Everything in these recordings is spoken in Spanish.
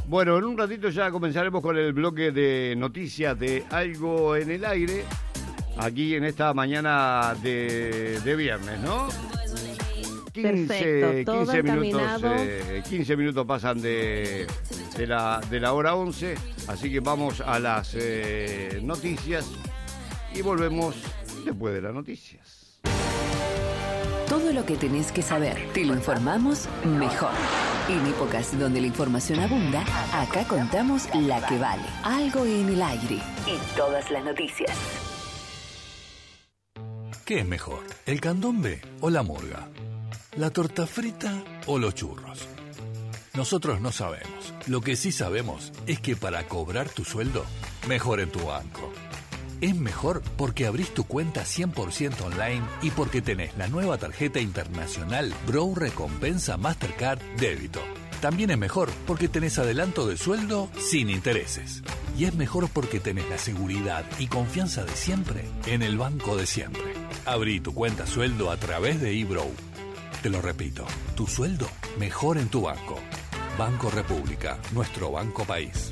Bueno, en un ratito ya comenzaremos con el bloque de noticias de Algo en el Aire, aquí en esta mañana de viernes, ¿no? 15 minutos, 15 minutos pasan de la hora 11, así que vamos a las noticias y volvemos después de las noticias. Todo lo que tenés que saber, te lo informamos mejor. En épocas donde la información abunda, acá contamos la que vale. Algo en el Aire y todas las noticias. ¿Qué es mejor, el candombe o la murga? ¿La torta frita o los churros? Nosotros no sabemos. Lo que sí sabemos es que para cobrar tu sueldo, mejor en tu banco. Es mejor porque abrís tu cuenta 100% online y porque tenés la nueva tarjeta internacional Bro Recompensa Mastercard Débito. También es mejor porque tenés adelanto de sueldo sin intereses. Y es mejor porque tenés la seguridad y confianza de siempre en el banco de siempre. Abrí tu cuenta sueldo a través de eBrow. Te lo repito, tu sueldo mejor en tu banco. Banco República, nuestro banco país.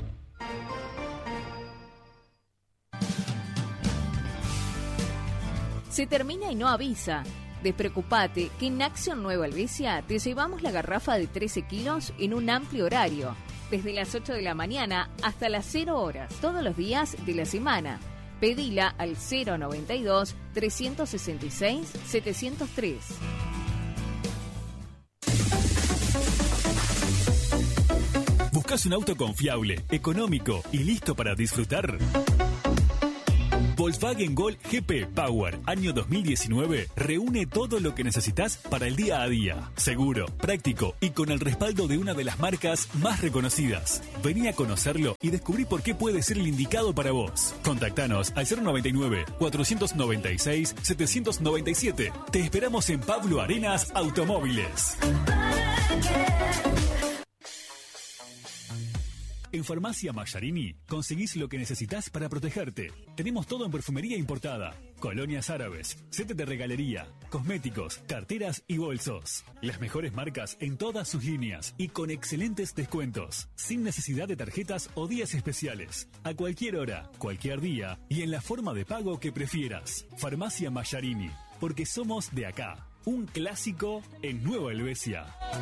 Se termina y no avisa. Despreocupate que en Acción Nueva Helvecia te llevamos la garrafa de 13 kilos en un amplio horario, desde las 8 de la mañana hasta las 0 horas, todos los días de la semana. Pedila al 092-366-703. ¿Buscas un auto confiable, económico y listo para disfrutar? Volkswagen Gol GP Power año 2019 reúne todo lo que necesitas para el día a día. Seguro, práctico y con el respaldo de una de las marcas más reconocidas. Vení a conocerlo y descubrí por qué puede ser el indicado para vos. Contactanos al 099-496-797. Te esperamos en Pablo Arenas Automóviles. En Farmacia Mayarini conseguís lo que necesitas para protegerte. Tenemos todo en perfumería importada, colonias árabes, set de regalería, cosméticos, carteras y bolsos. Las mejores marcas en todas sus líneas y con excelentes descuentos, sin necesidad de tarjetas o días especiales. A cualquier hora, cualquier día y en la forma de pago que prefieras. Farmacia Mayarini, porque somos de acá. Un clásico en Nueva Helvecia.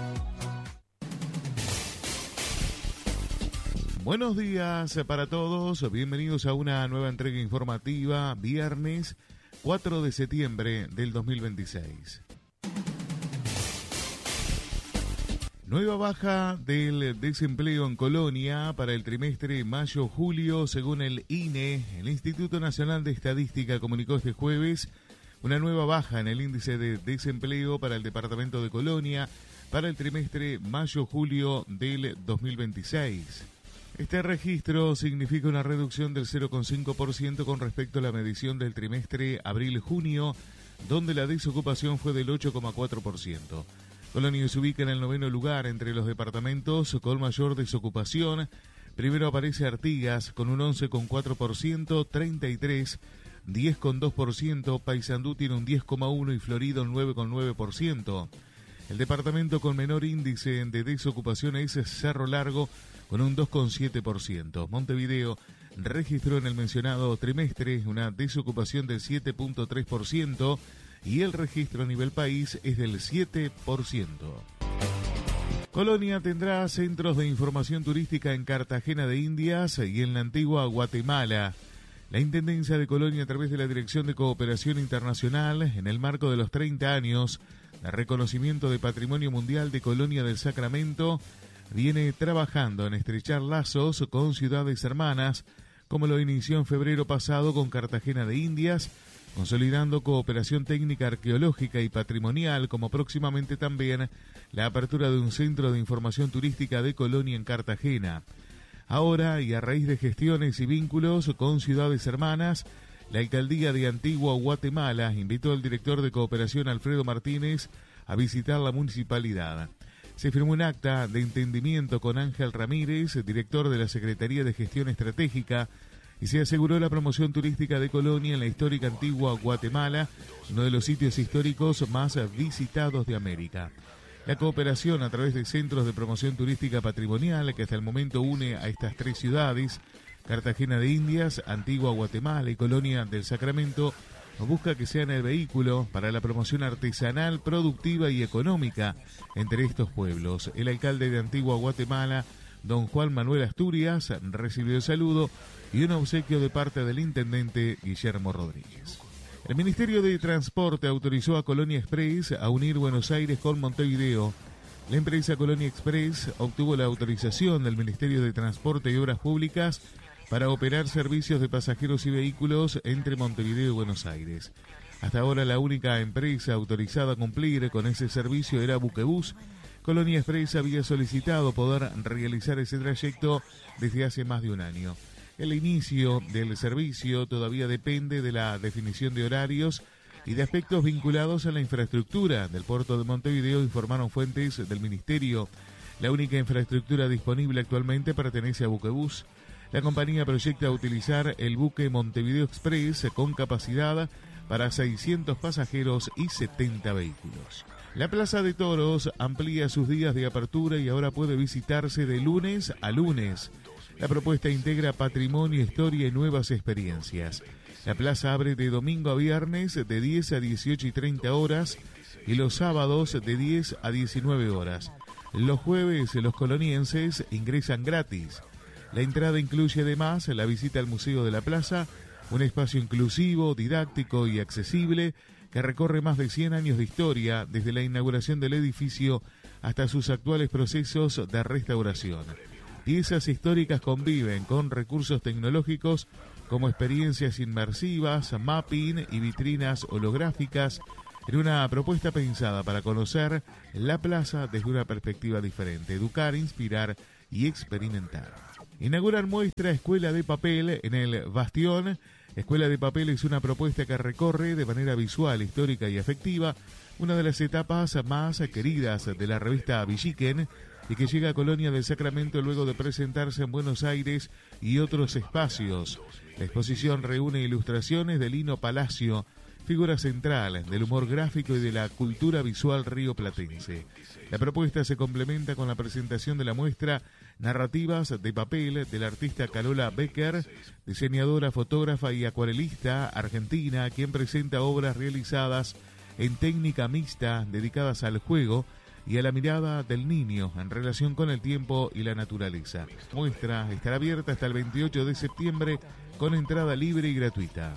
Buenos días para todos, bienvenidos a una nueva entrega informativa, viernes 4 de septiembre del 2026. Nueva baja del desempleo en Colonia para el trimestre mayo-julio, según el INE. El Instituto Nacional de Estadística comunicó este jueves una nueva baja en el índice de desempleo para el departamento de Colonia para el trimestre mayo-julio del 2026. Este registro significa una reducción del 0,5% con respecto a la medición del trimestre abril-junio, donde la desocupación fue del 8,4%. Colonia se ubica en el 9º lugar entre los departamentos con mayor desocupación. Primero aparece Artigas con un 11,4%, 33, 10,2%, Paysandú tiene un 10,1% y Florida un 9,9%. El departamento con menor índice de desocupación es Cerro Largo, con un 2,7%. Montevideo registró en el mencionado trimestre una desocupación del 7,3% y el registro a nivel país es del 7%. Colonia tendrá centros de información turística en Cartagena de Indias y en la antigua Guatemala. La Intendencia de Colonia, a través de la Dirección de Cooperación Internacional, en el marco de los 30 años de reconocimiento de Patrimonio Mundial de Colonia del Sacramento, viene trabajando en estrechar lazos con ciudades hermanas, como lo inició en febrero pasado con Cartagena de Indias, consolidando cooperación técnica arqueológica y patrimonial, como próximamente también la apertura de un centro de información turística de Colonia en Cartagena. Ahora, y a raíz de gestiones y vínculos con ciudades hermanas, la alcaldía de Antigua Guatemala invitó al director de cooperación Alfredo Martínez a visitar la municipalidad. Se firmó un acta de entendimiento con Ángel Ramírez, director de la Secretaría de Gestión Estratégica, y se aseguró la promoción turística de Colonia en la histórica Antigua Guatemala, uno de los sitios históricos más visitados de América. La cooperación a través de centros de promoción turística patrimonial, que hasta el momento une a estas 3 ciudades, Cartagena de Indias, Antigua Guatemala y Colonia del Sacramento, busca que sean el vehículo para la promoción artesanal, productiva y económica entre estos pueblos. El alcalde de Antigua Guatemala, don Juan Manuel Asturias, recibió el saludo y un obsequio de parte del intendente Guillermo Rodríguez. El Ministerio de Transporte autorizó a Colonia Express a unir Buenos Aires con Montevideo. La empresa Colonia Express obtuvo la autorización del Ministerio de Transporte y Obras Públicas para operar servicios de pasajeros y vehículos entre Montevideo y Buenos Aires. Hasta ahora la única empresa autorizada a cumplir con ese servicio era Buquebus. Colonia Express había solicitado poder realizar ese trayecto desde hace más de un año. El inicio del servicio todavía depende de la definición de horarios y de aspectos vinculados a la infraestructura del puerto de Montevideo, informaron fuentes del Ministerio. La única infraestructura disponible actualmente pertenece a Buquebus. La compañía proyecta utilizar el buque Montevideo Express con capacidad para 600 pasajeros y 70 vehículos. La Plaza de Toros amplía sus días de apertura y ahora puede visitarse de lunes a lunes. La propuesta integra patrimonio, historia y nuevas experiencias. La plaza abre de domingo a viernes de 10 a 18 y 30 horas y los sábados de 10 a 19 horas. Los jueves los colonienses ingresan gratis. La entrada incluye además la visita al Museo de la Plaza, un espacio inclusivo, didáctico y accesible que recorre más de 100 años de historia desde la inauguración del edificio hasta sus actuales procesos de restauración. Piezas históricas conviven con recursos tecnológicos como experiencias inmersivas, mapping y vitrinas holográficas en una propuesta pensada para conocer la plaza desde una perspectiva diferente, educar, inspirar y experimentar. Inauguran muestra Escuela de Papel en el Bastión. Escuela de Papel es una propuesta que recorre de manera visual, histórica y afectiva una de las etapas más queridas de la revista Villiquen y que llega a Colonia del Sacramento luego de presentarse en Buenos Aires y otros espacios. La exposición reúne ilustraciones de Lino Palacio, figura central del humor gráfico y de la cultura visual rioplatense. La propuesta se complementa con la presentación de la muestra Narrativas de Papel del artista Carola Becker, diseñadora, fotógrafa y acuarelista argentina, quien presenta obras realizadas en técnica mixta dedicadas al juego y a la mirada del niño en relación con el tiempo y la naturaleza. La muestra estará abierta hasta el 28 de septiembre con entrada libre y gratuita.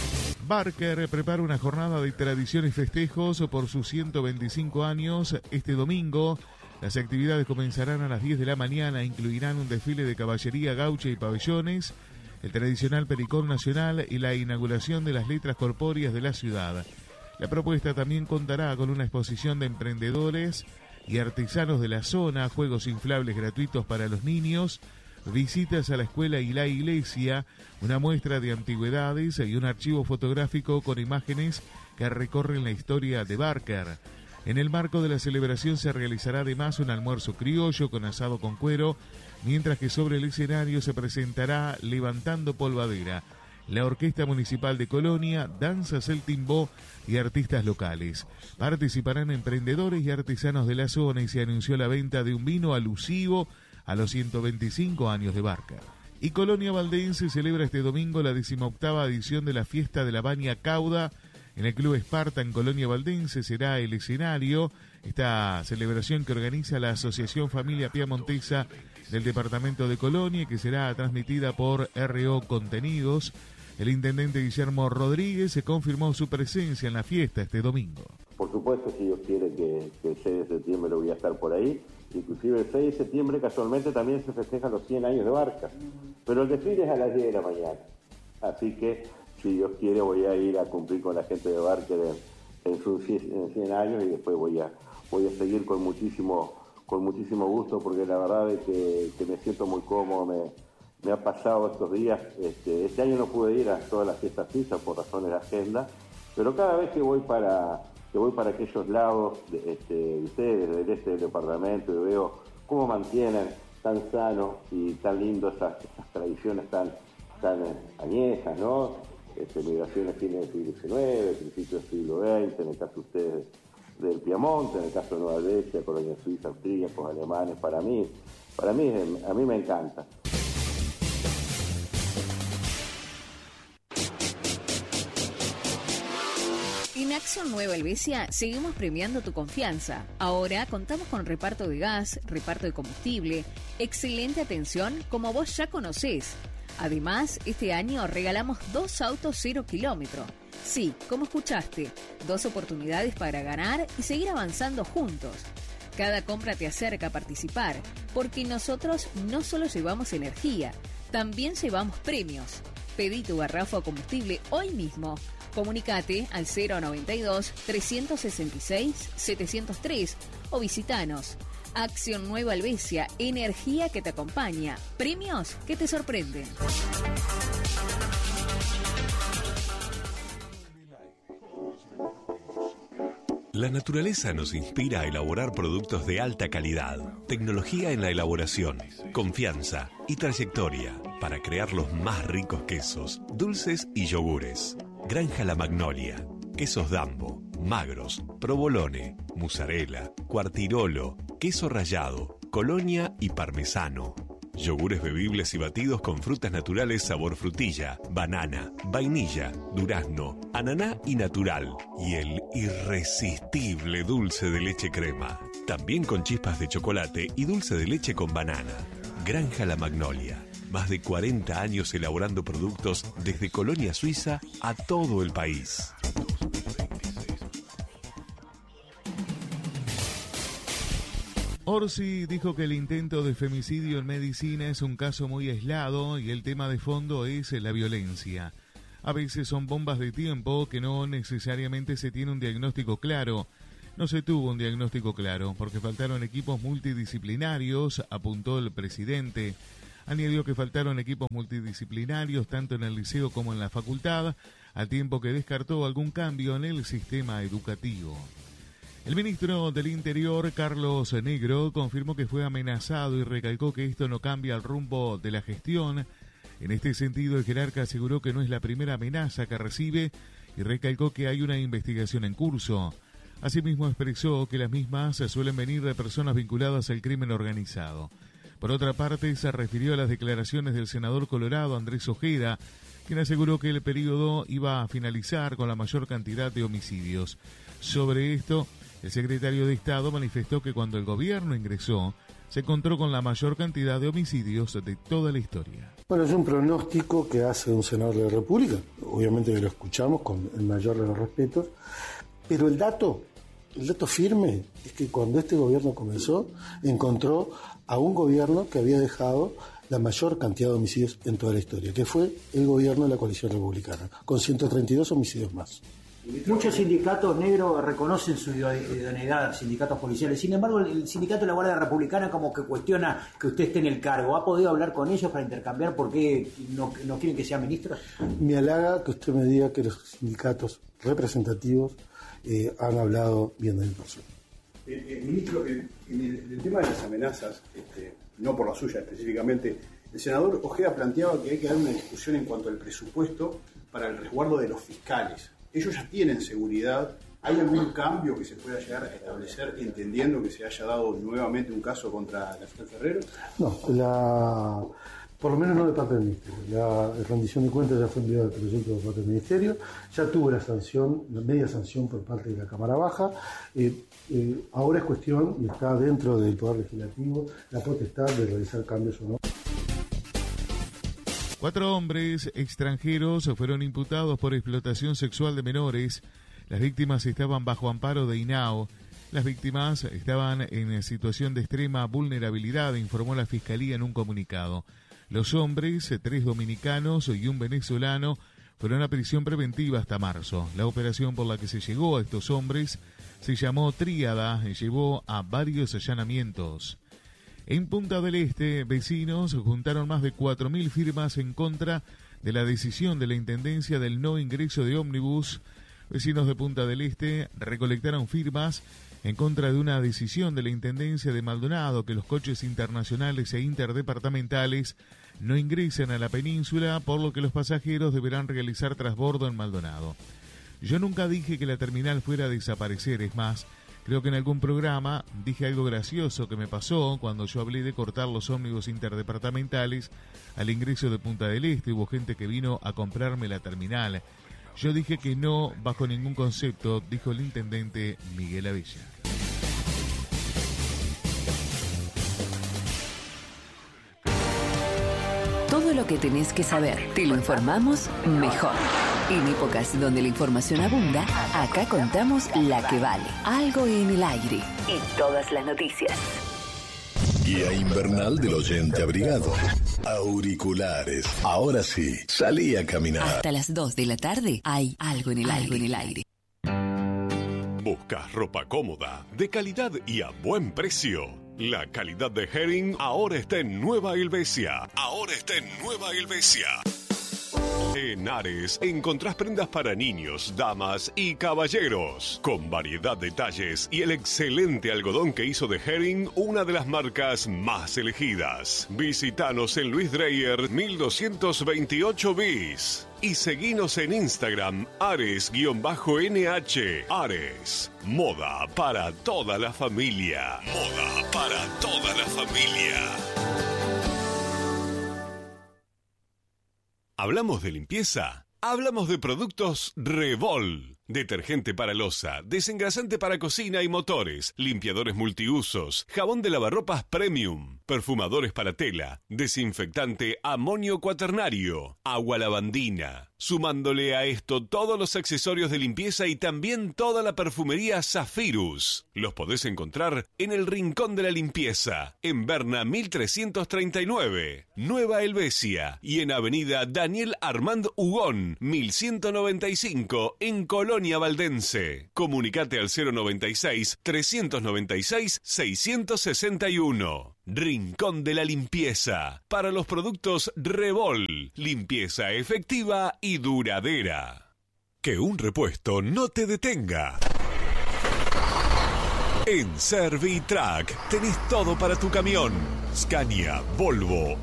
Barker prepara una jornada de tradición y festejos por sus 125 años este domingo. Las actividades comenzarán a las 10 de la mañana, incluirán un desfile de caballería gaucha y pabellones, el tradicional pericón nacional y la inauguración de las letras corpóreas de la ciudad. La propuesta también contará con una exposición de emprendedores y artesanos de la zona, juegos inflables gratuitos para los niños, visitas a la escuela y la iglesia, una muestra de antigüedades y un archivo fotográfico con imágenes que recorren la historia de Barker. En el marco de la celebración se realizará además un almuerzo criollo con asado con cuero, mientras que sobre el escenario se presentará Levantando Polvadera, la Orquesta Municipal de Colonia, Danzas El Timbó y artistas locales. Participarán emprendedores y artesanos de la zona y se anunció la venta de un vino alusivo a los 125 años de Barker. Y Colonia Valdense celebra este domingo la 18ª edición de la Fiesta de la Baña Cauda. En el Club Esparta en Colonia Valdense será el escenario. Esta celebración que organiza la Asociación Familia Piamontesa del Departamento de Colonia, que será transmitida por RO Contenidos. El intendente Guillermo Rodríguez se confirmó su presencia en la fiesta este domingo. Por supuesto, si Dios quiere que el 6 de septiembre voy a estar por ahí. Inclusive el 6 de septiembre casualmente también se festejan los 100 años de Barker. Pero el desfile es a las 10 de la mañana. Así que, si Dios quiere, voy a ir a cumplir con la gente de Barker en sus 100 años y después voy a seguir con muchísimo gusto, porque la verdad es que me siento muy cómodo, me ha pasado estos días. Este año no pude ir a todas las fiestas suizas por razones de agenda, pero cada vez que voy para aquellos lados de ustedes, del este del departamento, y veo cómo mantienen tan sano y tan lindo esas tradiciones tan añejas, ¿no? Migraciones fines del siglo XIX, principios del siglo XX, en el caso de ustedes del Piamonte, en el caso de Nueva Helvecia, colonia suiza, austríacos, alemanes. Para mí a mí me encanta. En Acción Nueva Helvecia seguimos premiando tu confianza. Ahora contamos con reparto de gas, reparto de combustible, excelente atención como vos ya conocés. Además, este año regalamos 2 autos 0 kilómetro. Sí, como escuchaste, 2 oportunidades para ganar y seguir avanzando juntos. Cada compra te acerca a participar, porque nosotros no solo llevamos energía, también llevamos premios. Pedí tu garrafa o combustible hoy mismo. Comunicate al 092-366-703 o visitanos. Acción Nueva Helvecia, energía que te acompaña, premios que te sorprenden. La naturaleza nos inspira a elaborar productos de alta calidad, tecnología en la elaboración, confianza y trayectoria para crear los más ricos quesos, dulces y yogures. Granja La Magnolia, quesos Dambo, magros, provolone, mozzarella, quartirolo, queso rallado, colonia y parmesano. Yogures bebibles y batidos con frutas naturales sabor frutilla, banana, vainilla, durazno, ananá y natural. Y el irresistible dulce de leche crema. También con chispas de chocolate y dulce de leche con banana. Granja La Magnolia. Más de 40 años elaborando productos desde Colonia Suiza a todo el país. Orsi dijo que el intento de femicidio en medicina es un caso muy aislado y el tema de fondo es la violencia. A veces son bombas de tiempo que no necesariamente se tiene un diagnóstico claro. No se tuvo un diagnóstico claro porque faltaron equipos multidisciplinarios, apuntó el presidente. Añadió que faltaron equipos multidisciplinarios tanto en el liceo como en la facultad, al tiempo que descartó algún cambio en el sistema educativo. El ministro del Interior, Carlos Negro, confirmó que fue amenazado y recalcó que esto no cambia el rumbo de la gestión. En este sentido, el jerarca aseguró que no es la primera amenaza que recibe y recalcó que hay una investigación en curso. Asimismo, expresó que las mismas suelen venir de personas vinculadas al crimen organizado. Por otra parte, se refirió a las declaraciones del senador colorado Andrés Ojeda, quien aseguró que el periodo iba a finalizar con la mayor cantidad de homicidios. Sobre esto, el secretario de Estado manifestó que cuando el gobierno ingresó, se encontró con la mayor cantidad de homicidios de toda la historia. Bueno, es un pronóstico que hace un senador de la República, obviamente que lo escuchamos con el mayor de los respetos, pero el dato firme es que cuando este gobierno comenzó, encontró a un gobierno que había dejado la mayor cantidad de homicidios en toda la historia, que fue el gobierno de la coalición republicana, con 132 homicidios más. Muchos sindicatos negros reconocen su idoneidad, sindicatos policiales. Sin embargo, el sindicato de la Guardia Republicana como que cuestiona que usted esté en el cargo. ¿Ha podido hablar con ellos para intercambiar por qué no quieren que sea ministro? Me halaga que usted me diga que los sindicatos representativos han hablado bien de mi persona. Ministro, en el tema de las amenazas, no por la suya específicamente, el senador Ojeda planteaba que hay que dar una discusión en cuanto al presupuesto para el resguardo de los fiscales. Ellos ya tienen seguridad. ¿Hay algún cambio que se pueda llegar a establecer entendiendo que se haya dado nuevamente un caso contra la fiscal Ferrero? No, por lo menos no de parte del Ministerio. La rendición de cuentas ya fue enviada al proyecto de parte del Ministerio, ya tuvo la media sanción por parte de la Cámara Baja. Ahora es cuestión, y está dentro del Poder Legislativo, la potestad de realizar cambios o no. 4 hombres extranjeros fueron imputados por explotación sexual de menores. Las víctimas estaban bajo amparo de INAO. Las víctimas estaban en situación de extrema vulnerabilidad, informó la Fiscalía en un comunicado. Los hombres, 3 dominicanos y un venezolano, fueron a prisión preventiva hasta marzo. La operación por la que se llegó a estos hombres se llamó Tríada y llevó a varios allanamientos. En Punta del Este, vecinos juntaron más de 4.000 firmas en contra de la decisión de la Intendencia del no ingreso de ómnibus. Vecinos de Punta del Este recolectaron firmas en contra de una decisión de la Intendencia de Maldonado que los coches internacionales e interdepartamentales no ingresen a la península, por lo que los pasajeros deberán realizar transbordo en Maldonado. Yo nunca dije que la terminal fuera a desaparecer, es más, Creo que en algún programa dije algo gracioso que me pasó cuando yo hablé de cortar los ómnibus interdepartamentales al ingreso de Punta del Este. Hubo gente que vino a comprarme la terminal. Yo dije que no, bajo ningún concepto, dijo el intendente Miguel Avella. Todo lo que tenés que saber, te lo informamos mejor. En épocas donde la información abunda, acá contamos la que vale. Algo en el aire. Y todas las noticias. Guía invernal del oyente abrigado. Auriculares. Ahora sí, salí a caminar. Hasta las 2 de la tarde hay algo en el aire. ¿Buscas ropa cómoda, de calidad y a buen precio? La calidad de Hering ahora está en Nueva Helvecia. En Ares encontrás prendas para niños, damas y caballeros, con variedad de talles y el excelente algodón que hizo de Hering una de las marcas más elegidas. Visítanos en Luis Dreyer 1228 bis y seguinos en Instagram Ares_NH. Ares, moda para toda la familia. ¿Hablamos de limpieza? Hablamos de productos Revol. Detergente para loza, desengrasante para cocina y motores, limpiadores multiusos, jabón de lavarropas premium, perfumadores para tela, desinfectante amonio cuaternario, agua lavandina. Sumándole a esto todos los accesorios de limpieza y también toda la perfumería Zafirus. Los podés encontrar en el Rincón de la Limpieza, en Berna 1339, Nueva Helvecia, y en Avenida Daniel Armand Hugón 1195, en Colonia Valdense. Comunicate al 096-396-661. Rincón de la Limpieza, para los productos Revol, limpieza efectiva y duradera. Que un repuesto no te detenga. En Servitrack tenés todo para tu camión. Scania, Volvo,